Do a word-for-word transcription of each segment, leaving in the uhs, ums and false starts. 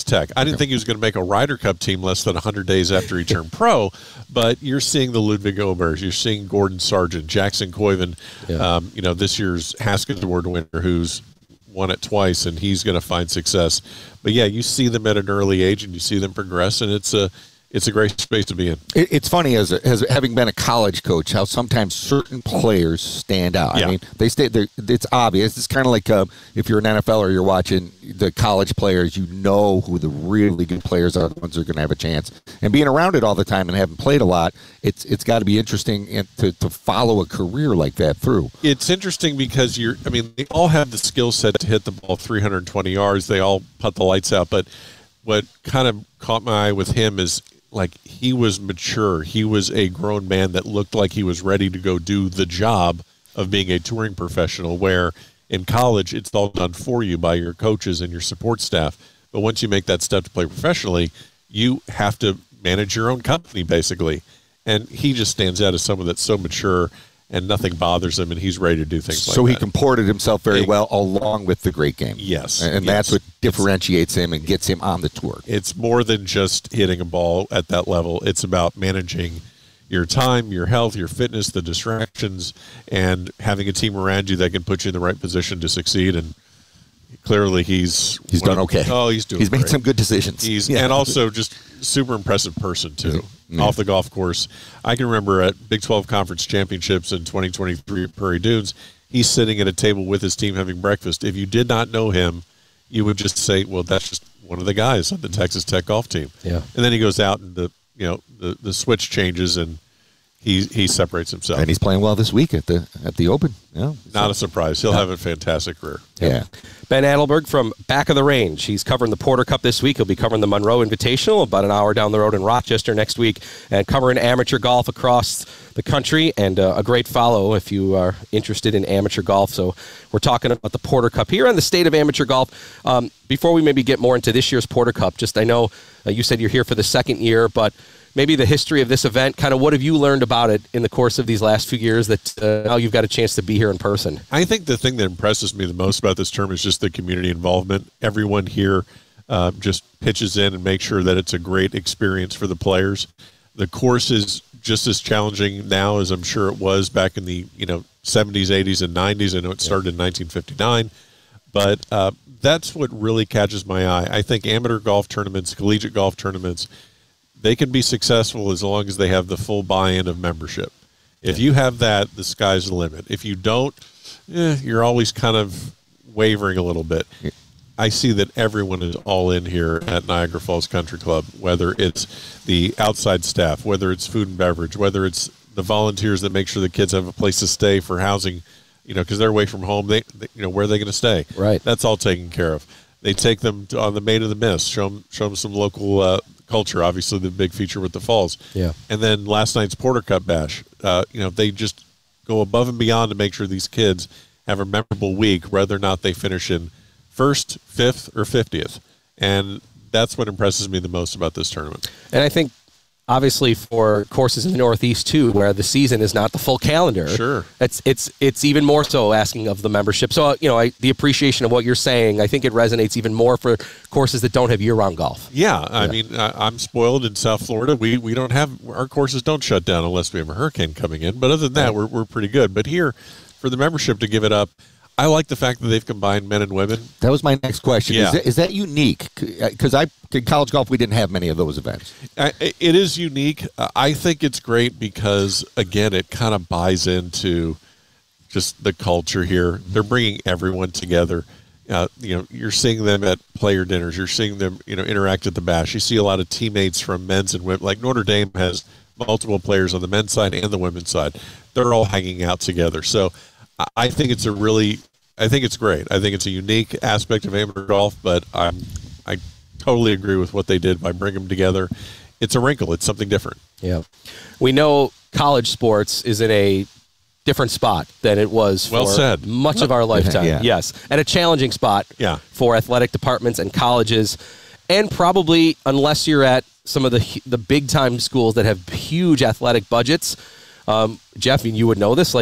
Tech. I didn't think he was going to make a Ryder Cup team less than one hundred days after he turned pro, but you're seeing the Ludwig Obers, you're seeing Gordon Sargent, Jackson Koiven, yeah. um, you know, this year's Haskins Award winner who's won it twice, and he's going to find success. But, yeah, you see them at an early age, and you see them progress, and it's a it's a great space to be in. It, it's funny, as, a, as having been a college coach, how sometimes certain players stand out. Yeah. I mean, they stay. It's obvious. It's kind of like uh, if you're an N F L or you're watching the college players, you know who the really good players are, the ones that are going to have a chance. And being around it all the time and having played a lot, it's it's got to be interesting to, to follow a career like that through. It's interesting because you're, I mean, they all have the skill set to hit the ball three hundred twenty yards. They all put the lights out. But what kind of caught my eye with him is, like, he was mature. He was a grown man that looked like he was ready to go do the job of being a touring professional, where in college it's all done for you by your coaches and your support staff. But once you make that step to play professionally, you have to manage your own company, basically. And he just stands out as someone that's so mature and nothing bothers him, and he's ready to do things like that. So he comported himself very well along with the great game. Yes. And yes. that's what differentiates him and gets him on the tour. It's more than just hitting a ball at that level. It's about managing your time, your health, your fitness, the distractions, and having a team around you that can put you in the right position to succeed. And clearly he's... He's done okay. Oh, he's doing He's made great. some good decisions. He's yeah. And also just super impressive person, too. Yeah. Off the golf course. I can remember at Big twelve Conference Championships in twenty twenty-three at Prairie Dunes, he's sitting at a table with his team having breakfast. If you did not know him, you would just say, well, that's just one of the guys on the Texas Tech golf team. Yeah. And then he goes out and the you know the, the switch changes and he he separates himself. And he's playing well this week at the at the Open. Yeah. Not so, a surprise. He'll no. have a fantastic career. Yeah. Ben Adelberg from Back of the Range. He's covering the Porter Cup this week. He'll be covering the Monroe Invitational about an hour down the road in Rochester next week, and covering amateur golf across the country, and uh, a great follow if you are interested in amateur golf. So we're talking about the Porter Cup here on the state of amateur golf. Um, before we maybe get more into this year's Porter Cup, just I know uh, you said you're here for the second year, but maybe the history of this event, kind of what have you learned about it in the course of these last few years that uh, now you've got a chance to be here in person? I think the thing that impresses me the most about this term is just the community involvement. Everyone here uh, just pitches in and makes sure that it's a great experience for the players. The course is just as challenging now as I'm sure it was back in the you know seventies, eighties, and nineties. I know it started in nineteen fifty-nine. But uh, that's what really catches my eye. I think amateur golf tournaments, collegiate golf tournaments, they can be successful as long as they have the full buy-in of membership. If you have that, the sky's the limit. If you don't, eh, you're always kind of wavering a little bit. I see that everyone is all in here at Niagara Falls Country Club, whether it's the outside staff, whether it's food and beverage, whether it's the volunteers that make sure the kids have a place to stay for housing, you know, because they're away from home. They, they, you know, where are they going to stay? Right. That's all taken care of. They take them to, on the Maid of the Mist, show them, show them some local uh, culture, obviously the big feature with the falls. Yeah. And then last night's Porter Cup Bash, uh, you know, they just go above and beyond to make sure these kids have a memorable week, whether or not they finish in first, fifth, or fiftieth. And that's what impresses me the most about this tournament. And I think, obviously, for courses in the Northeast, too, where the season is not the full calendar, sure, it's it's it's even more so asking of the membership. So, you know, I, the appreciation of what you're saying, I think it resonates even more for courses that don't have year-round golf. Yeah, I yeah. mean, I, I'm spoiled in South Florida. We we don't have, our courses don't shut down unless we have a hurricane coming in. But other than that, yeah. we're we're pretty good. But here, for the membership to give it up, I like the fact that they've combined men and women. That was my next question. Yeah. Is, that, is that unique? Because I in college golf, we didn't have many of those events. I, it is unique. I think it's great because, again, it kind of buys into just the culture here. They're bringing everyone together. Uh, you know, you're seeing them at player dinners. You're seeing them, you know, interact at the bash. You see a lot of teammates from men's and women. Like Notre Dame has multiple players on the men's side and the women's side. They're all hanging out together. So I think it's a really, I think it's great. I think it's a unique aspect of amateur golf, but I'm, I totally agree with what they did by bringing them together. It's a wrinkle. It's something different. Yeah. We know college sports is in a different spot than it was for well said. much of our lifetime. Yeah. Yes. And a challenging spot yeah. for athletic departments and colleges. And probably, unless you're at some of the the big-time schools that have huge athletic budgets, um, Jeff, you would know this, like,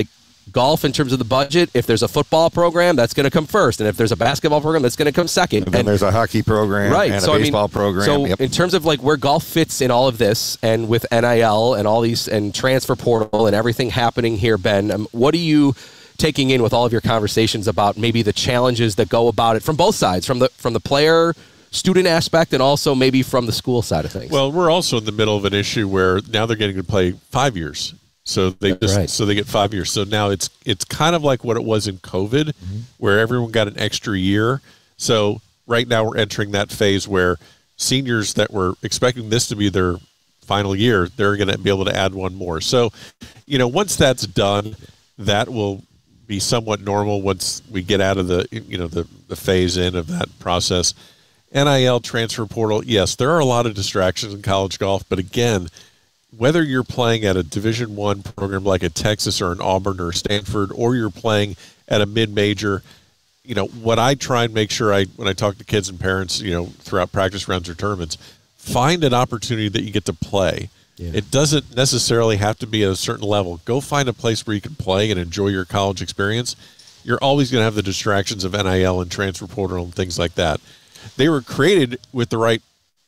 golf in terms of the budget. If there's a football program, that's going to come first. And if there's a basketball program, that's going to come second. And then and, there's a hockey program right. and so, a baseball I mean, program. So yep. in terms of like where golf fits in all of this, and with N I L and all these and transfer portal and everything happening here, Ben, um, what are you taking in with all of your conversations about maybe the challenges that go about it from both sides, from the from the player student aspect and also maybe from the school side of things? Well, we're also in the middle of an issue where now they're getting to play five years. So they just right. so they get five years. So now it's it's kind of like what it was in COVID, mm-hmm. where everyone got an extra year. So right now we're entering that phase where seniors that were expecting this to be their final year, they're going to be able to add one more. So, you know, once that's done, that will be somewhat normal once we get out of the you know the the phase in of that process. N I L, transfer portal, yes, there are a lot of distractions in college golf, but again, whether you're playing at a Division One program like a Texas or an Auburn or Stanford, or you're playing at a mid-major, you know, what I try and make sure I, when I talk to kids and parents, you know, throughout practice rounds or tournaments, find an opportunity that you get to play. Yeah. It doesn't necessarily have to be at a certain level. Go find a place where you can play and enjoy your college experience. You're always going to have the distractions of N I L and transfer portal and things like that. They were created with the right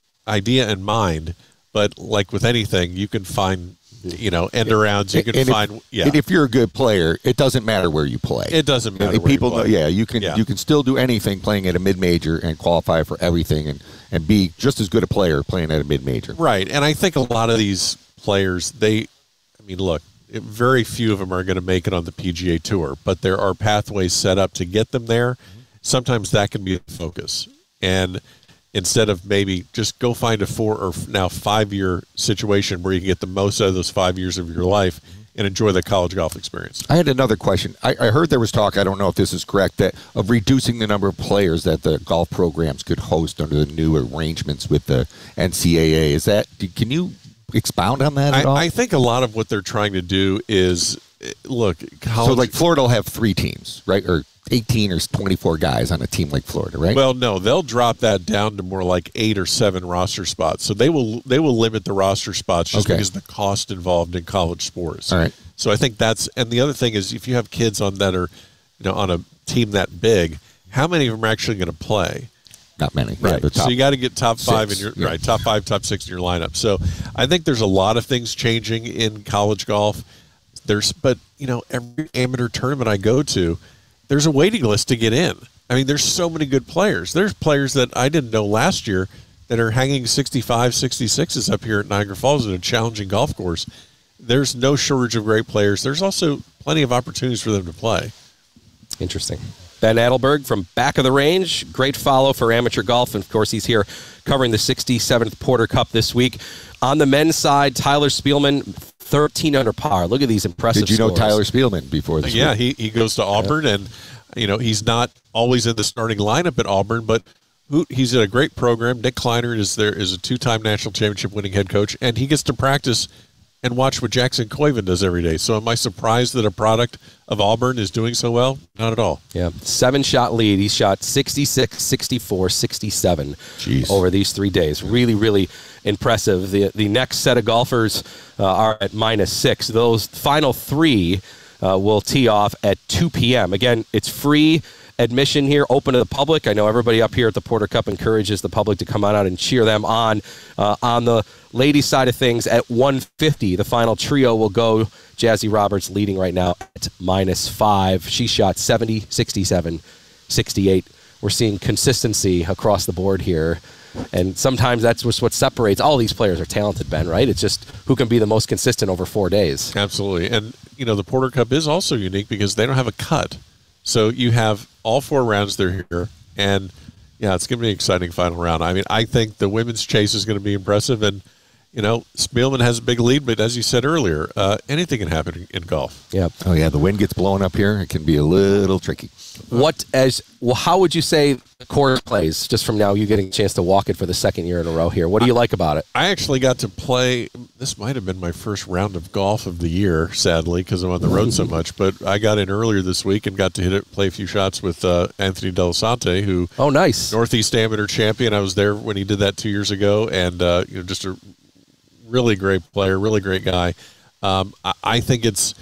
idea in mind, but like with anything, you can find, you know, end arounds. You can and find, if, yeah. And if you're a good player, it doesn't matter where you play. It doesn't matter. And where people, you play. Know, yeah, you can yeah. you can still do anything playing at a mid major and qualify for everything, and and be just as good a player playing at a mid major. Right, and I think a lot of these players, they, I mean, look, very few of them are going to make it on the P G A Tour, but there are pathways set up to get them there. Sometimes that can be the focus, and instead of maybe just go find a four or now five-year situation where you can get the most out of those five years of your life and enjoy the college golf experience. I had another question. I, I heard there was talk, I don't know if this is correct, that of reducing the number of players that the golf programs could host under the new arrangements with the N C A A. Is that, can you expound on that at I, all? I think a lot of what they're trying to do is, look, college, so like Florida will have three teams, right? Or eighteen or twenty-four guys on a team like Florida, right? Well, no, they'll drop that down to more like eight or seven roster spots. So they will they will limit the roster spots just okay. because of the cost involved in college sports. All right. So I think that's, and the other thing is, if you have kids on that are, you know, on a team that big, how many of them are actually going to play? Not many. Right. Yeah, the top so you got to get top five six, in your yeah. right, top five, top six in your lineup. So I think there's a lot of things changing in college golf. There's, but you know, every amateur tournament I go to, there's a waiting list to get in. I mean, there's so many good players. There's players that I didn't know last year that are hanging sixty-five, sixty-sixes up here at Niagara Falls at a challenging golf course. There's no shortage of great players. There's also plenty of opportunities for them to play. Interesting. Ben Adelberg from Back of the Range. Great follow for amateur golf. And, of course, he's here covering the sixty-seventh Porter Cup this week. On the men's side, Tyler Spielman, thirteen under par. Look at these impressive Did you know scores. Tyler Spielman before this? Yeah, week? he, he goes to Auburn, and, you know, he's not always in the starting lineup at Auburn, but who, he's in a great program. Nick Kleinert is there, is a two-time national championship winning head coach, and he gets to practice and watch what Jackson Coyven does every day. So am I surprised that a product of Auburn is doing so well? Not at all. Yeah, seven-shot lead. He shot sixty-six, sixty-four, sixty-seven Jeez. over these three days. Really, really impressive. The the next set of golfers uh, are at minus six. Those final three uh, will tee off at two p.m. Again, it's free admission here, open to the public. I know everybody up here at the Porter Cup encourages the public to come on out and cheer them on. Uh, on the ladies' side of things, at one fifty, the final trio will go. Jazzy Roberts leading right now at minus five. She shot seventy, sixty-seven, sixty-eight. We're seeing consistency across the board here. And sometimes that's just what separates. All these players are talented, Ben, right? It's just who can be the most consistent over four days. Absolutely. And, you know, the Porter Cup is also unique because they don't have a cut. So you have all four rounds they're here, and yeah, it's going to be an exciting final round. I mean, I think the women's chase is going to be impressive, and you know, Spielman has a big lead, but as you said earlier, uh, anything can happen in golf. Yeah. Oh yeah, the wind gets blowing up here. It can be a little tricky. What as well? How would you say the course plays? Just from now, you getting a chance to walk it for the second year in a row here. What do you I, like about it? I actually got to play. This might have been my first round of golf of the year, sadly, because I'm on the road so much. But I got in earlier this week and got to hit it, play a few shots with uh, Anthony Delasante, who oh nice Northeast Amateur champion. I was there when he did that two years ago, and uh, you know, just a really great player, really great guy. Um, I, I think it's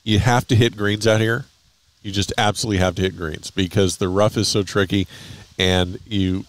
you have to hit greens out here. You just absolutely have to hit greens because the rough is so tricky, and you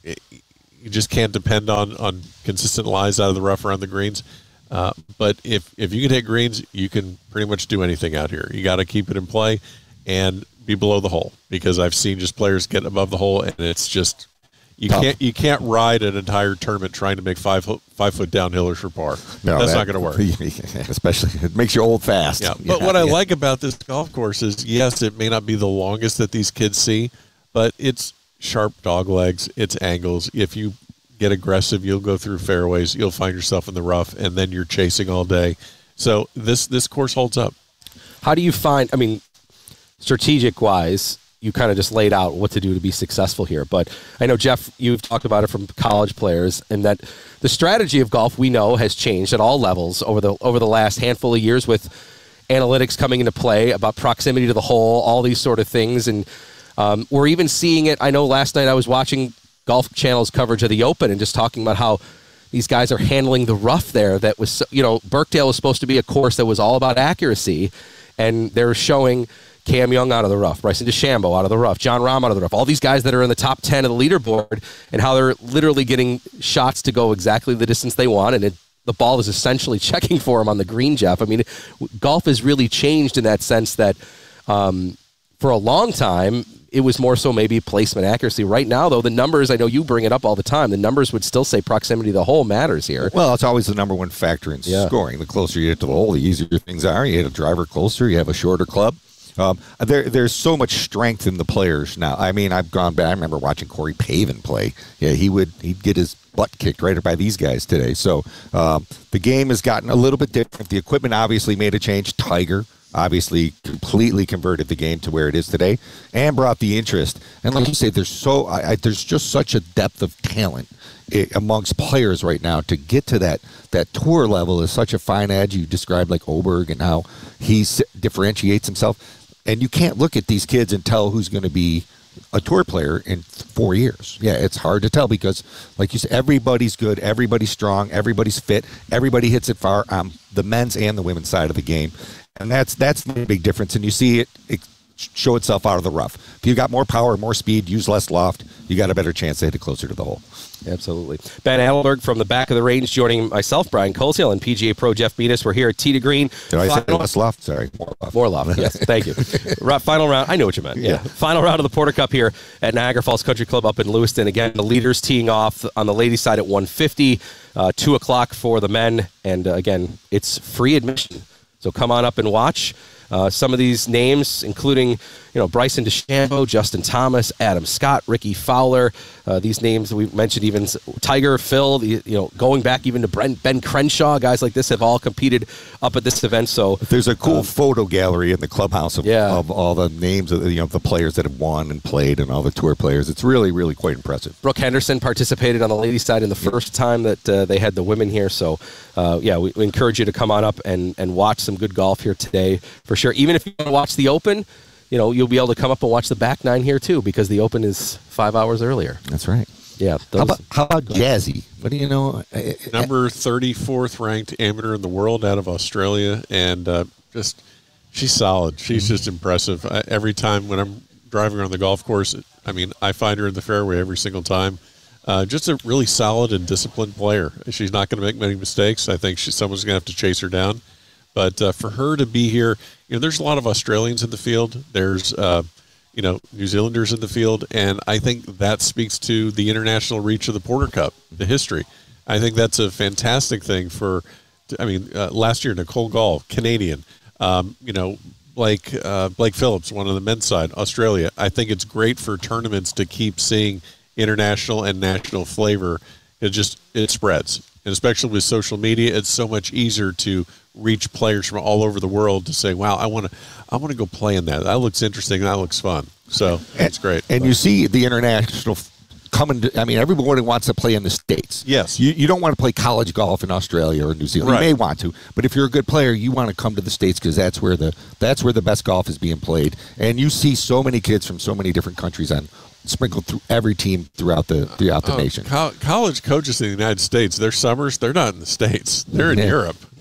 you just can't depend on, on consistent lies out of the rough around the greens. Uh, but if, if you can hit greens, you can pretty much do anything out here. You got to keep it in play and be below the hole, because I've seen just players get above the hole, and it's just you Tough. can't you can't ride an entire tournament trying to make five five foot downhillers for par. No, that's that, not going to work. Especially, it makes you old fast. Yeah, but yeah, what I yeah. like about this golf course is, yes, it may not be the longest that these kids see, but it's sharp dog legs, it's angles. If you get aggressive, you'll go through fairways, you'll find yourself in the rough, and then you're chasing all day. So this this course holds up. How do you find, I mean, strategic-wise, you kind of just laid out what to do to be successful here. But I know, Jeff, you've talked about it from college players, and that the strategy of golf, we know, has changed at all levels over the over the last handful of years, with analytics coming into play about proximity to the hole, all these sort of things. And um, we're even seeing it. I know last night I was watching Golf Channel's coverage of the Open and just talking about how these guys are handling the rough there. That was, you know, Birkdale was supposed to be a course that was all about accuracy, and they're showing Cam Young out of the rough, Bryson DeChambeau out of the rough, John Rahm out of the rough, all these guys that are in the top ten of the leaderboard, and how they're literally getting shots to go exactly the distance they want, and it, the ball is essentially checking for them on the green, Jeff. I mean, golf has really changed in that sense that um, for a long time, it was more so maybe placement accuracy. Right now, though, the numbers, I know you bring it up all the time, the numbers would still say proximity to the hole matters here. Well, it's always the number one factor in Yeah. scoring. The closer you get to the hole, the easier things are. You hit a driver closer, you have a shorter club. Um, there, there's so much strength in the players now. I mean, I've gone back. I remember watching Corey Pavin play. Yeah, he would he'd get his butt kicked right by these guys today. So um, the game has gotten a little bit different. The equipment obviously made a change. Tiger obviously completely converted the game to where it is today and brought the interest. And like you say, there's so I, I, there's just such a depth of talent it, amongst players right now to get to that that tour level is such a fine edge. You described like Oberg and how he s- differentiates himself. And you can't look at these kids and tell who's going to be a tour player in four years. Yeah, it's hard to tell because, like you said, everybody's good, everybody's strong, everybody's fit, everybody hits it far on the men's and the women's side of the game. And that's that's the big difference. And you see it, it show itself out of the rough. If you've got more power, more speed, use less loft, you got a better chance to hit it closer to the hole. Absolutely. Ben Adelberg from the back of the range joining myself, Brian Coleshill, and P G A Pro Jeff Beatus. We're here at Tee to Green. Did I say Final- less loft? Sorry, more loft. More loft, yes. Thank you. Ra- Final round. I know what you meant. Yeah. Yeah. Final round of the Porter Cup here at Niagara Falls Country Club up in Lewiston. Again, the leaders teeing off on the ladies' side at one fifty, uh, two o'clock for the men. And uh, again, it's free admission. So come on up and watch. Uh, some of these names, including, you know, Bryson DeChambeau, Justin Thomas, Adam Scott, Ricky Fowler. Uh, these names we mentioned, even Tiger, Phil. The, you know, going back even to Brent, Ben Crenshaw, guys like this have all competed up at this event. So there's a cool um, photo gallery in the clubhouse of, Yeah. of all the names of the, you know, the players that have won and played and all the tour players. It's really, really quite impressive. Brooke Henderson participated on the ladies' side in the first time that uh, they had the women here. So, uh, yeah, we, we encourage you to come on up and, and watch some good golf here today for sure. Even if you want to watch the Open, you know, you'll be able to come up and watch the back nine here too, because the Open is five hours earlier. That's right. Yeah. How about, how about Jazzy? What do you know? Number thirty-fourth ranked amateur in the world out of Australia, and uh, just she's solid. She's mm-hmm. just impressive. I, every time when I'm driving around the golf course, I mean, I find her in the fairway every single time. Uh, just a really solid and disciplined player. She's not going to make many mistakes. I think she, someone's going to have to chase her down. But uh, for her to be here, you know, there's a lot of Australians in the field. There's, uh, you know, New Zealanders in the field. And I think that speaks to the international reach of the Porter Cup, the history. I think that's a fantastic thing for, I mean, uh, last year, Nicole Gall, Canadian, um, you know, Blake, uh, Blake Phillips, one on the men's side, Australia. I think it's great for tournaments to keep seeing international and national flavor. It just, it spreads. And especially with social media, it's so much easier to reach players from all over the world to say, wow, I want to I want to go play in that. That looks interesting. That looks fun. So that's great. And you see the international coming to, I mean, everybody wants to play in the States. Yes. You, you don't want to play college golf in Australia or New Zealand. Right. You may want to, but if you're a good player, you want to come to the States because that's where the that's where the best golf is being played. And you see so many kids from so many different countries on sprinkled through every team throughout the throughout the oh, nation. Co- college coaches in the United States, their summers, they're not in the States. They're in Yeah. Europe.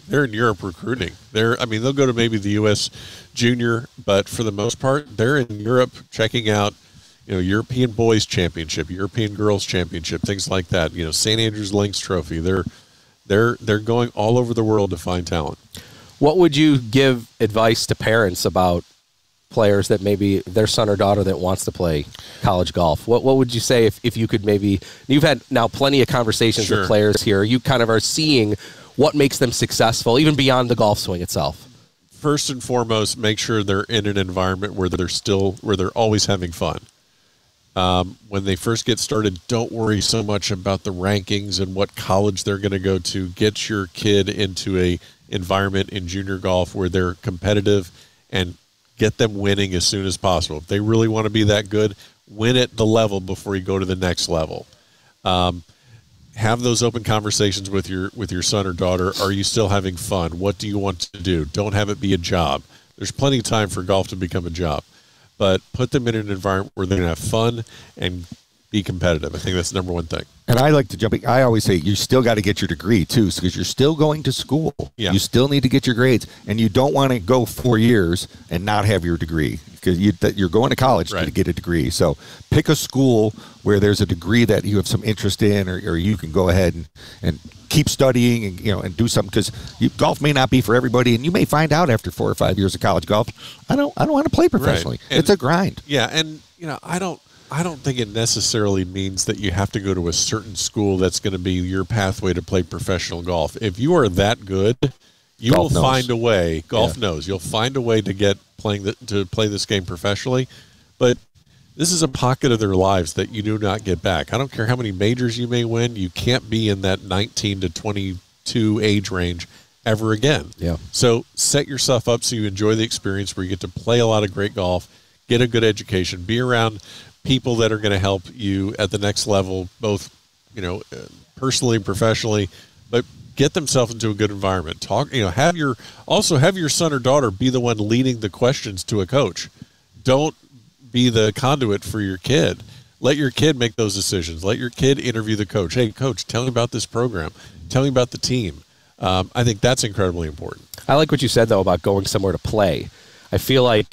they're in Europe recruiting. They're, I mean, they'll go to maybe the U S Junior, but for the most part, they're in Europe checking out, you know, European Boys Championship, European Girls Championship, things like that. You know, Saint Andrews Lynx Trophy. They're they're they're going all over the world to find talent. What would you give advice to parents about players that maybe their son or daughter that wants to play college golf? What what would you say if, if you could maybe, you've had now plenty of conversations Sure. with players here. You kind of are seeing what makes them successful, even beyond the golf swing itself. First and foremost, make sure they're in an environment where they're still, where they're always having fun. Um, when they first get started, don't worry so much about the rankings and what college they're going to go to. Get your kid into a environment in junior golf where they're competitive and get them winning as soon as possible. If they really want to be that good, win at the level before you go to the next level. Um, have those open conversations with your with your son or daughter. Are you still having fun? What do you want to do? Don't have it be a job. There's plenty of time for golf to become a job, but put them in an environment where they're going to have fun and be competitive. I think that's the number one thing. And I like to jump in. I always say you still got to get your degree too, because you're still going to school. Yeah. You still need to get your grades, and you don't want to go four years and not have your degree, because you, that you're going to college Right. to get a degree. So pick a school where there's a degree that you have some interest in, or, or you can go ahead and, and keep studying and, you know, and do something, because golf may not be for everybody, and you may find out after four or five years of college golf, I don't I don't want to play professionally. Right. And- It's a grind. Yeah, and you know, I don't I don't think it necessarily means that you have to go to a certain school that's going to be your pathway to play professional golf. If you are that good, you Golf will knows. find a way. Golf Yeah. knows. You'll find a way to get playing the, to play this game professionally. But this is a pocket of their lives that you do not get back. I don't care how many majors you may win. You can't be in that nineteen to twenty-two age range ever again. Yeah. So set yourself up so you enjoy the experience where you get to play a lot of great golf, get a good education, be around people that are going to help you at the next level, both, you know, uh, personally and professionally, but get themselves into a good environment. Talk, you know, have your, also have your son or daughter be the one leading the questions to a coach. Don't be the conduit for your kid. Let your kid make those decisions. Let your kid interview the coach. Hey, coach, tell me about this program. Tell me about the team. Um, I think that's incredibly important. I like what you said, though, about going somewhere to play. I feel like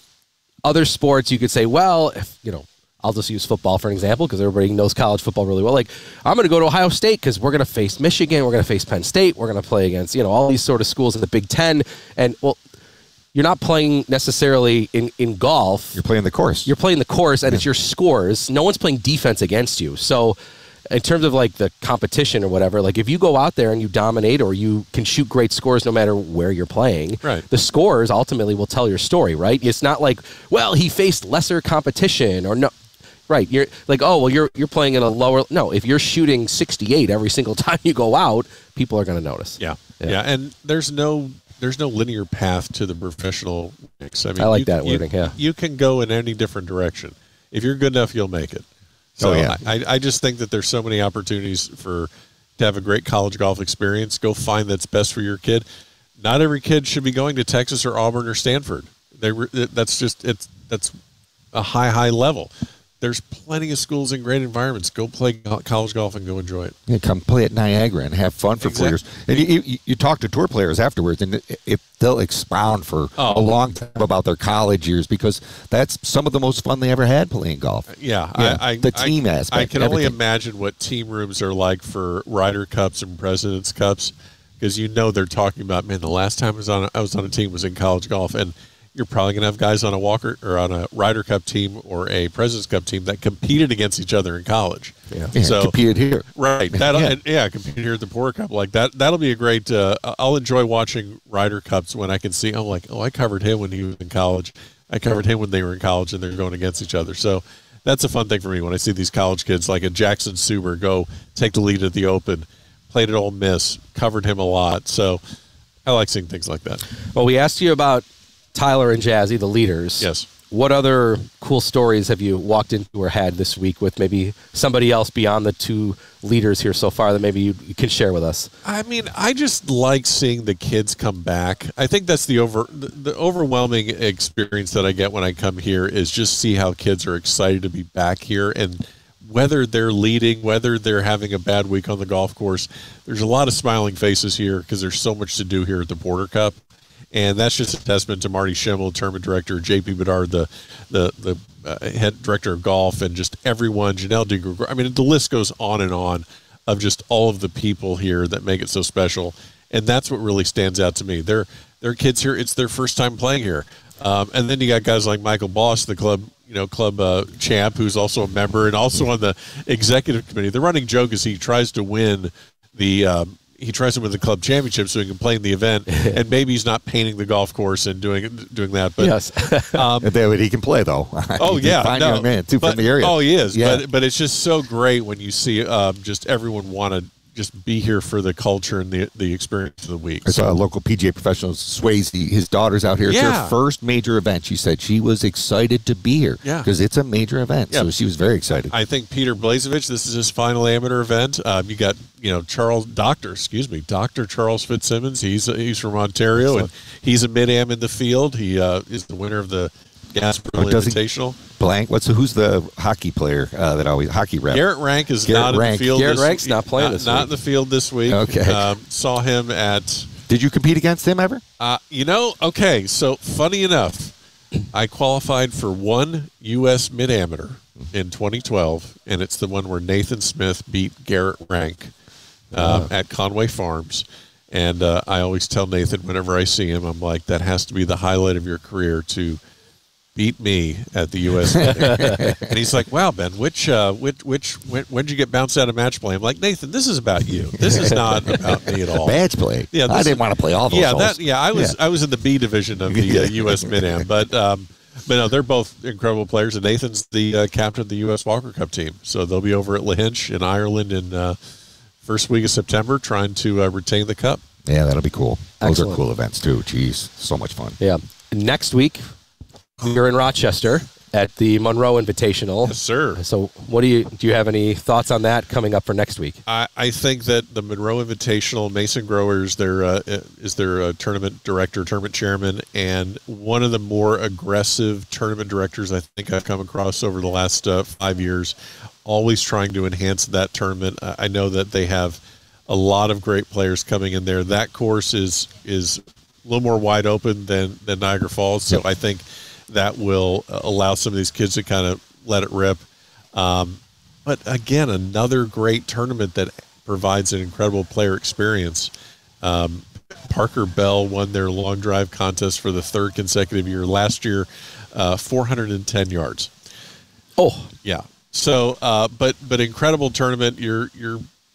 other sports, you could say, well, if, you know, I'll just use football for an example, because everybody knows college football really well. Like, I'm going to go to Ohio State because we're going to face Michigan, we're going to face Penn State, we're going to play against, you know, all these sort of schools in the Big Ten. And, well, you're not playing necessarily in, in golf. You're playing the course. You're playing the course, and it's your scores. No one's playing defense against you. So in terms of like the competition or whatever, like if you go out there and you dominate, or you can shoot great scores no matter where you're playing, right, the scores ultimately will tell your story, right? It's not like, well, he faced lesser competition, or no. Right, you're like, oh, well, you're you're playing in a lower. No, if you're shooting sixty-eight every single time you go out, people are going to notice. Yeah. Yeah. yeah, and there's no there's no linear path to the professional mix. I mean, I like you, that you, wording. Yeah, you can go in any different direction. If you're good enough, you'll make it. So Oh, yeah. I, I just think that there's so many opportunities for to have a great college golf experience. Go find that's best for your kid. Not every kid should be going to Texas or Auburn or Stanford. They re- that's just it's that's a high high level. There's plenty of schools in great environments. Go play college golf and go enjoy it. Yeah, come play at Niagara and have fun for Exactly. four years. And you, you, you talk to tour players afterwards, and if they'll expound for Oh. a long time about their college years, because that's some of the most fun they ever had playing golf. Yeah, Yeah, I, I, the team I, aspect, I can only everything. imagine what team rooms are like for Ryder Cups and President's Cups, because you know they're talking about, man, the last time I was on a, I was on a team was in college golf, and you're probably going to have guys on a Walker or on a Ryder Cup team or a President's Cup team that competed against each other in college. yeah. Yeah, So competed here. right, that Yeah. yeah. yeah, competing here at the Porter Cup like that. That'll be a great. Uh, I'll enjoy watching Ryder Cups when I can see. I'm like, oh, I covered him when he was in college. I covered him when they were in college, and they're going against each other. So that's a fun thing for me when I see these college kids like a Jackson Suber go take the lead at the Open, played at Ole Miss, covered him a lot. So I like seeing things like that. Well, we asked you about Tyler and Jazzy, the leaders. Yes. What other cool stories have you walked into or had this week with maybe somebody else beyond the two leaders here so far that maybe you, you can share with us? I mean, I just like seeing the kids come back. I think that's the over the, the overwhelming experience that I get when I come here is just see how kids are excited to be back here and whether they're leading, whether they're having a bad week on the golf course, there's a lot of smiling faces here because there's so much to do here at the Porter Cup. And that's just a testament to Marty Schimmel, tournament director, J P Bedard, the the the uh, head director of golf, and just everyone, Janelle DeGregoire. I mean, the list goes on and on of just all of the people here that make it so special. And that's what really stands out to me. They're, they're kids here. It's their first time playing here. Um, and then you got guys like Michael Boss, the club, you know, club uh, champ, who's also a member and also on the executive committee. The running joke is he tries to win the um, he tries to win the club championship so he can play in the event, and maybe he's not painting the golf course and doing doing that. But yes, um, he can play though. Oh yeah, fine no, young man too but, from the area. Oh, he is. Yeah. But but it's just so great when you see um, just everyone want to just be here for the culture and the the experience of the week. I saw a local P G A professional, Swayze. His daughter's out here. It's Yeah. her first major event. She said she was excited to be here Yeah. because it's a major event. Yeah. So she was very excited. I think Peter Blazevich, this is his final amateur event. Um, you got, you know, Charles, Doctor, excuse me, Doctor Charles Fitzsimmons. He's he's from Ontario, Excellent. and he's a mid-am in the field. He uh, is the winner of the Gasparilla Oh, does he- Invitational. Blank. What's the, who's the hockey player uh, that always hockey rep? Garrett Rank is Garrett not Rank. in the field. Garrett this, Rank's not playing not, this Not week. in the field this week. Okay. Um, saw him at, Did you compete against him ever? uh, you know, okay, so funny enough, I qualified for one U S mid-amateur in twenty twelve, and it's the one where Nathan Smith beat Garrett Rank um, at Conway Farms. And uh, I always tell Nathan whenever I see him, I'm like, that has to be the highlight of your career to beat me at the U S And he's like, wow, Ben, which, uh, which, which, when, when'd you get bounced out of match play? I'm like, Nathan, this is about you. This is not about me at all. Badge play. Yeah, I this didn't is- want to play all those. Yeah, holes. that, yeah, I was, Yeah. I was in the B division of the uh, U S Mid-Am, but, um, but no, they're both incredible players, and Nathan's the uh, captain of the U S Walker Cup team. So they'll be over at Lahinch in Ireland in uh, first week of September trying to uh, retain the cup. Yeah, that'll be cool. Those Excellent. are cool events too. Jeez, so much fun. Yeah. Next week, we're in Rochester at the Monroe Invitational. Yes, sir. So, what do you do? You have any thoughts on that coming up for next week? I, I think that the Monroe Invitational, Mason Growers, their uh, is their uh, tournament director, tournament chairman, and one of the more aggressive tournament directors I think I've come across over the last uh, five years. Always trying to enhance that tournament. I I know that they have a lot of great players coming in there. That course is is a little more wide open than than Niagara Falls, so Yep. I think that will uh, allow some of these kids to kind of let it rip. Um, but again, another great tournament that provides an incredible player experience. Um, Parker Bell won their long drive contest for the third consecutive year. Last year, uh, four hundred ten yards. Oh, Yeah. So, uh, but but incredible tournament. You're you're.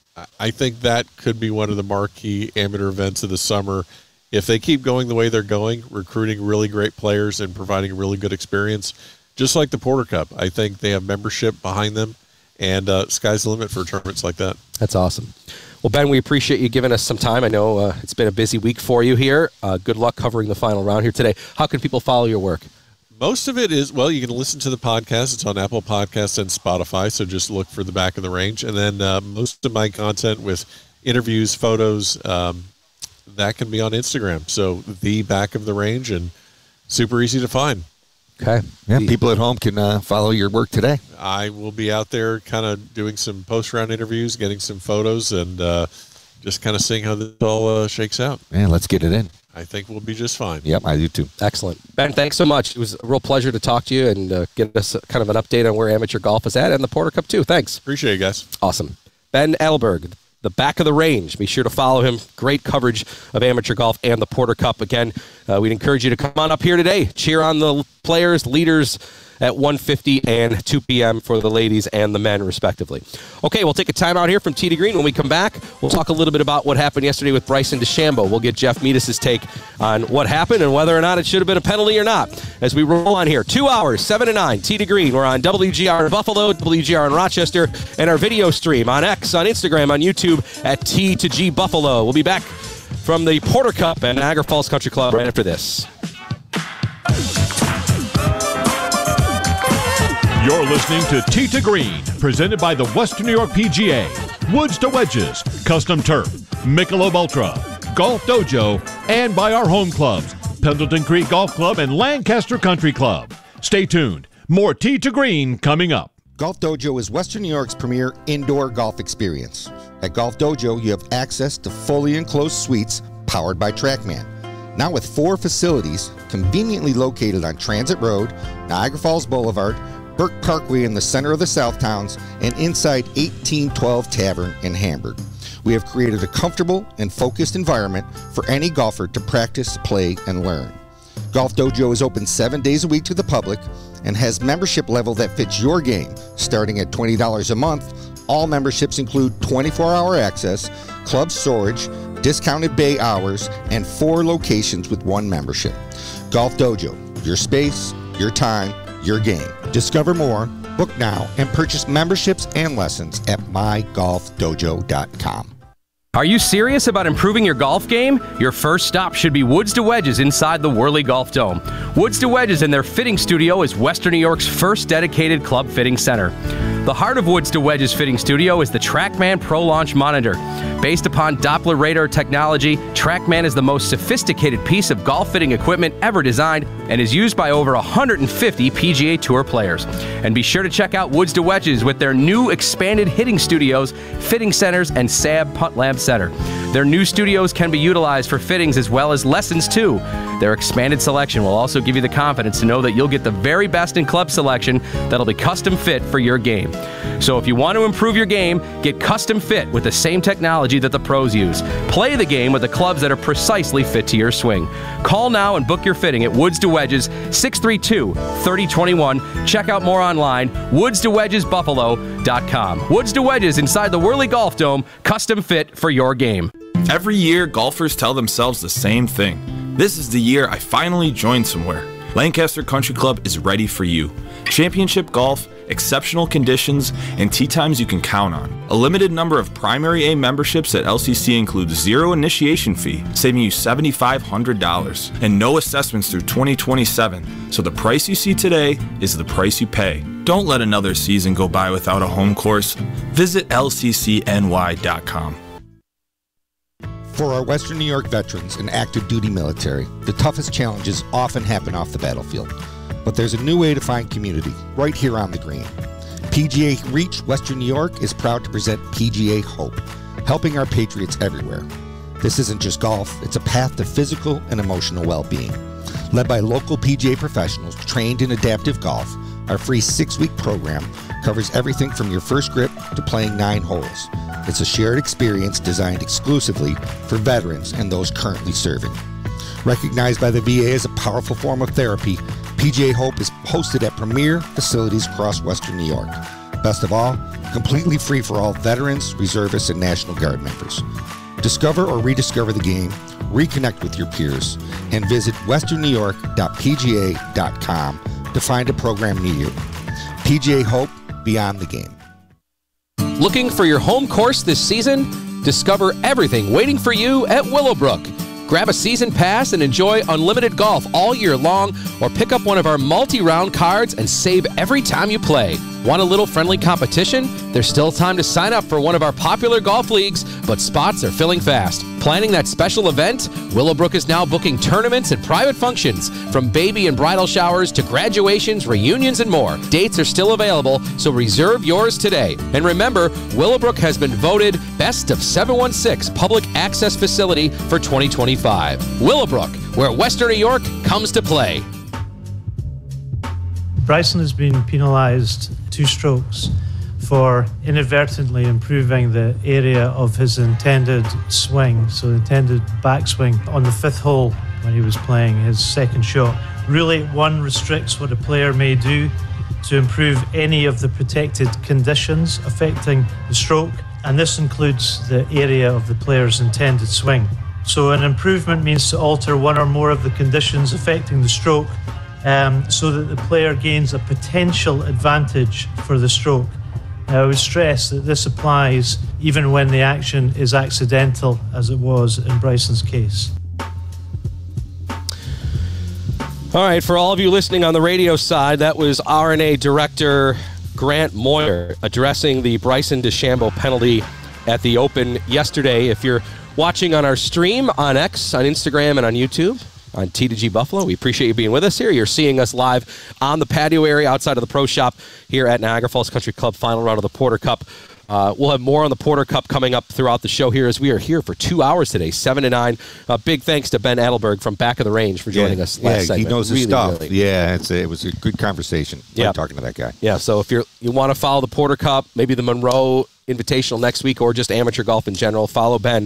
I think that could be one of the marquee amateur events of the summer. If they keep going the way they're going, recruiting really great players and providing a really good experience, just like the Porter Cup, I think they have membership behind them, and uh, sky's the limit for tournaments like that. that's awesome. Well, Ben, we appreciate you giving us some time. I know uh, it's been a busy week for you here. Uh, good luck covering the final round here today. How can people follow your work? Most of it is, well, you can listen to the podcast. It's on Apple Podcasts and Spotify, so just look for the Back of the Range. And then uh, most of my content with interviews, photos, um, that can be on Instagram. So the Back of the Range, and super easy to find. Okay. Yeah, people at home can uh, follow your work today. I will be out there kind of doing some post-round interviews, getting some photos, and uh, just kind of seeing how this all uh, shakes out. Man, let's get it in. I think we'll be just fine. Yep, I do too. Excellent. Ben, thanks so much. It was a real pleasure to talk to you and uh, get us kind of an update on where amateur golf is at and the Porter Cup, too. Thanks. Appreciate it, guys. Awesome. Ben Adelberg, the Back of the Range. Be sure to follow him. Great coverage of amateur golf and the Porter Cup. Again, uh, we'd encourage you to come on up here today. Cheer on the players, leaders at one fifty and two p.m. for the ladies and the men, respectively. Okay, we'll take a time out here from Tee to Green. When we come back, we'll talk a little bit about what happened yesterday with Bryson DeChambeau. We'll get Jeff Meadis' take on what happened and whether or not it should have been a penalty or not. As we roll on here, two hours, seven to nine, Tee to Green. We're on W G R in Buffalo, W G R in Rochester, and our video stream on X, on Instagram, on YouTube at T to G Buffalo. We'll be back from the Porter Cup and Niagara Falls Country Club right after this. You're listening to Tee to Green, presented by the Western New York P G A, Woods to Wedges, Custom Turf, Michelob Ultra, Golf Dojo, and by our home clubs, Pendleton Creek Golf Club and Lancaster Country Club. Stay tuned. More Tee to Green coming up. Golf Dojo is Western New York's premier indoor golf experience. At Golf Dojo, you have access to fully enclosed suites powered by TrackMan. Now with four facilities conveniently located on Transit Road, Niagara Falls Boulevard, Burke Parkway in the center of the Southtowns, and inside eighteen twelve Tavern in Hamburg. We have created a comfortable and focused environment for any golfer to practice, play, and learn. Golf Dojo is open seven days a week to the public and has membership level that fits your game. Starting at twenty dollars a month, all memberships include twenty-four hour access, club storage, discounted bay hours, and four locations with one membership. Golf Dojo, your space, your time, your game. Discover more, book now, and purchase memberships and lessons at my golf dojo dot com. Are you serious about improving your golf game? Your first stop should be Woods to Wedges inside the Whirly Golf Dome. Woods to Wedges and their fitting studio is Western New York's first dedicated club fitting center. The heart of Woods to Wedges Fitting Studio is the TrackMan Pro Launch Monitor. Based upon Doppler radar technology, TrackMan is the most sophisticated piece of golf fitting equipment ever designed and is used by over one hundred fifty P G A Tour players. And be sure to check out Woods to Wedges with their new expanded hitting studios, fitting centers, and S A B Putt Lab Center. Their new studios can be utilized for fittings as well as lessons too. Their expanded selection will also give you the confidence to know that you'll get the very best in club selection that'll be custom fit for your game. So if you want to improve your game, get custom fit with the same technology that the pros use. Play the game with the clubs that are precisely fit to your swing. Call now and book your fitting at Woods to Wedges, six three two, three oh two one. Check out more online, woods to wedges buffalo dot com. Woods to Wedges inside the Whirly Golf Dome, custom fit for your game. Every year, golfers tell themselves the same thing. This is the year I finally joined somewhere. Lancaster Country Club is ready for you. Championship golf, exceptional conditions, and tee times you can count on. A limited number of Primary A memberships at L C C includes zero initiation fee, saving you seven thousand five hundred dollars, and no assessments through twenty twenty-seven. So the price you see today is the price you pay. Don't let another season go by without a home course. Visit L C C N Y dot com. For our Western New York veterans and active duty military, the toughest challenges often happen off the battlefield. But there's a new way to find community, right here on the green. P G A Reach Western New York is proud to present P G A Hope, helping our patriots everywhere. This isn't just golf, it's a path to physical and emotional well-being. Led by local P G A professionals trained in adaptive golf, our free six-week program covers everything from your first grip to playing nine holes. It's a shared experience designed exclusively for veterans and those currently serving. Recognized by the V A as a powerful form of therapy, P G A Hope is hosted at premier facilities across Western New York. Best of all, completely free for all veterans, reservists, and National Guard members. Discover or rediscover the game, reconnect with your peers, and visit western new york dot p g a dot com to find a program near you. P G A Hope, beyond the game. Looking for your home course this season? Discover everything waiting for you at Willowbrook. Grab a season pass and enjoy unlimited golf all year long, or pick up one of our multi-round cards and save every time you play. Want a little friendly competition? There's still time to sign up for one of our popular golf leagues, but spots are filling fast. Planning that special event? Willowbrook is now booking tournaments and private functions, from baby and bridal showers to graduations, reunions, and more. Dates are still available, so reserve yours today. And remember, Willowbrook has been voted Best of seven one six Public Access Facility for twenty twenty-five. Willowbrook, where Western New York comes to play. Bryson has been penalised two strokes for inadvertently improving the area of his intended swing, so intended backswing on the fifth hole when he was playing his second shot. Rule eight one restricts what a player may do to improve any of the protected conditions affecting the stroke, and this includes the area of the player's intended swing. So an improvement means to alter one or more of the conditions affecting the stroke um, so that the player gains a potential advantage for the stroke. Now, I would stress that this applies even when the action is accidental, as it was in Bryson's case. All right, for all of you listening on the radio side, that was R N A Director Grant Moyer addressing the Bryson DeChambeau penalty at the Open yesterday. If you're watching on our stream on X, on Instagram, and on YouTube, on T two G Buffalo. We appreciate you being with us here. You're seeing us live on the patio area outside of the Pro Shop here at Niagara Falls Country Club, final round of the Porter Cup. Uh, we'll have more on the Porter Cup coming up throughout the show here as we are here for two hours today, seven to nine. Uh, big thanks to Ben Adelberg from Back of the Range for joining yeah, us last yeah, segment. he knows his really, stuff. Really. Yeah, it's a, it was a good conversation. Yeah, talking to that guy. Yeah, so if you're you want to follow the Porter Cup, maybe the Monroe Invitational next week, or just amateur golf in general, follow Ben